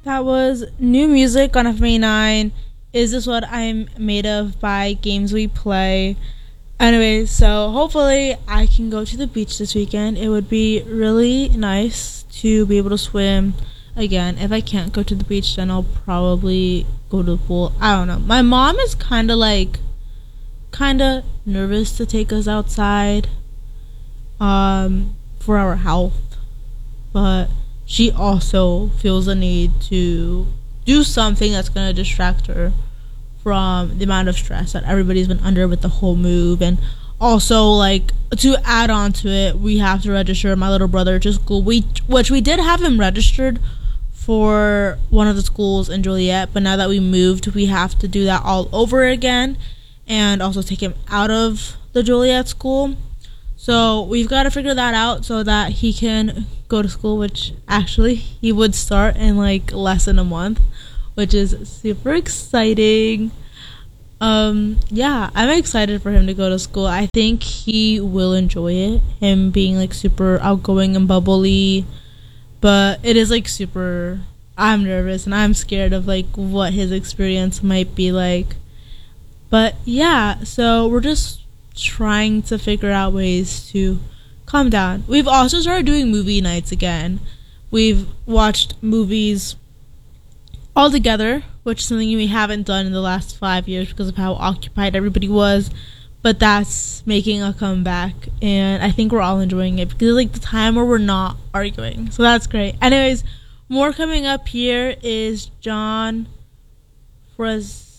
That was new music on FMA9. Is This What I'm Made Of by Games We Play. Anyway, so hopefully I can go to the beach this weekend. It would be really nice to be able to swim again. If I can't go to the beach, then I'll probably go to the pool. I don't know. My mom is kind of nervous to take us outside for our health, but she also feels the need to do something that's going to distract her from the amount of stress that everybody's been under with the whole move. And also, like, to add on to it, we have to register my little brother to school, which we did have him registered for one of the schools in Joliet, but now that we moved, we have to do that all over again, and also take him out of the Joliet school. So we've got to figure that out so that he can go to school, which actually he would start in like less than a month, which is super exciting. Yeah, I'm excited for him to go to school. I think he will enjoy it, him being like super outgoing and bubbly, but it is like super, I'm nervous and I'm scared of like what his experience might be like. But yeah, so we're just trying to figure out ways to calm down. We've also started doing movie nights again. We've watched movies all together, which is something we haven't done in the last 5 years because of how occupied everybody was, but that's making a comeback, and I think we're all enjoying it because it's like the time where we're not arguing, so that's great. Anyways, more coming up. Here is John Fraz